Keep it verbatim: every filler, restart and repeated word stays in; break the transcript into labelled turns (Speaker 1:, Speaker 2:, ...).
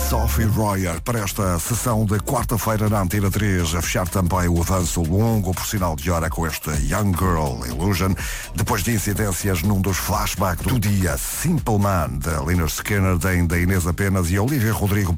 Speaker 1: Sophie Royer para esta sessão de quarta-feira na Antena três, a fechar também o avanço longo por sinal de hora com esta Young Girl Illusion, depois de incidências num dos flashbacks do dia Simple Man, da Lynyrd Skynyrd, da Inês Apenas e Olivia Rodrigo.